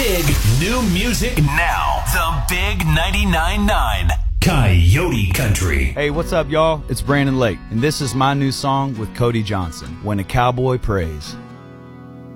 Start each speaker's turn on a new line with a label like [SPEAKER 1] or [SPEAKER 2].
[SPEAKER 1] big new music now. The Big 99.9 Coyote Country.
[SPEAKER 2] Hey, what's up, y'all? It's Brandon Lake, and this is my new song with Cody Johnson, When a Cowboy Prays.